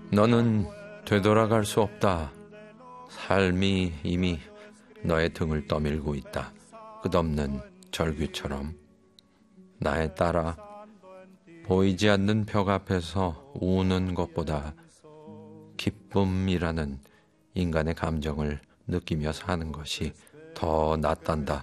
너는 되돌아갈 수 없다. 삶이 이미 너의 등을 떠밀고 있다. 끝없는 절규처럼. 나에 따라 보이지 않는 벽 앞에서 우는 것보다 기쁨이라는 인간의 감정을 느끼며 사는 것이 더 낫단다.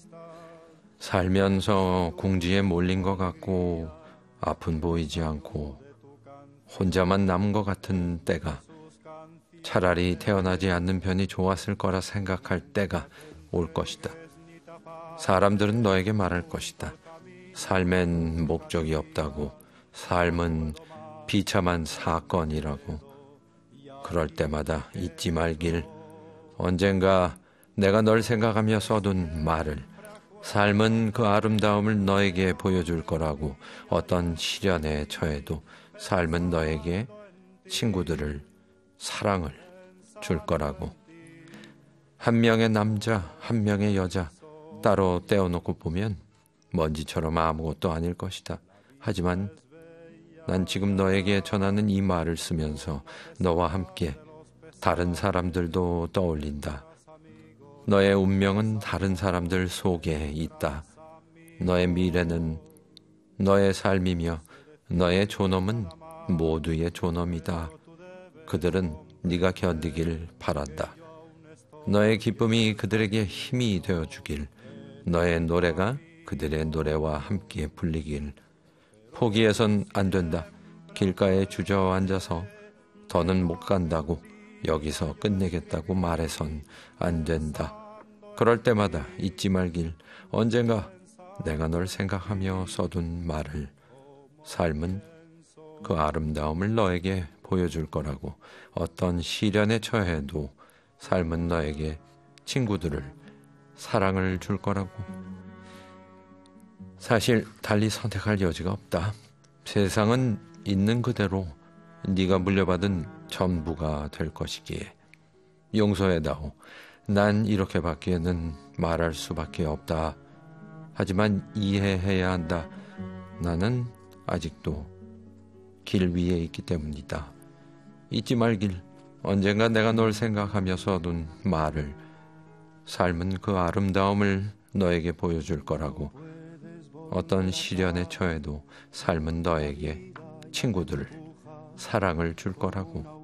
살면서 궁지에 몰린 것 같고 앞은 보이지 않고 혼자만 남은 것 같은 때가, 차라리 태어나지 않는 편이 좋았을 거라 생각할 때가 올 것이다. 사람들은 너에게 말할 것이다. 삶엔 목적이 없다고, 삶은 비참한 사건이라고. 그럴 때마다 잊지 말길. 언젠가 내가 널 생각하며 써둔 말을. 삶은 그 아름다움을 너에게 보여줄 거라고. 어떤 시련에 처해도 삶은 너에게 친구들을, 사랑을 줄 거라고. 한 명의 남자, 한 명의 여자 따로 떼어놓고 보면 먼지처럼 아무것도 아닐 것이다. 하지만 난 지금 너에게 전하는 이 말을 쓰면서 너와 함께 다른 사람들도 떠올린다. 너의 운명은 다른 사람들 속에 있다. 너의 미래는 너의 삶이며 너의 존엄은 모두의 존엄이다. 그들은 네가 견디길 바란다. 너의 기쁨이 그들에게 힘이 되어주길, 너의 노래가 그들의 노래와 함께 불리길. 포기해선 안 된다. 길가에 주저앉아서 더는 못 간다고, 여기서 끝내겠다고 말해선 안 된다. 그럴 때마다 잊지 말길. 언젠가 내가 널 생각하며 써둔 말을. 삶은 그 아름다움을 너에게 보여줄 거라고. 어떤 시련에 처해도 삶은 너에게 친구들을, 사랑을 줄 거라고. 사실 달리 선택할 여지가 없다. 세상은 있는 그대로 네가 물려받은 전부가 될 것이기에 용서해다오. 난 이렇게밖에는 말할 수밖에 없다. 하지만 이해해야 한다. 나는 아직도 길 위에 있기 때문이다. 잊지 말길. 언젠가 내가 널 생각하며 써둔 말을. 삶은 그 아름다움을 너에게 보여줄 거라고. 어떤 시련에 처해도 삶은 너에게 친구들을, 사랑을 줄 거라고.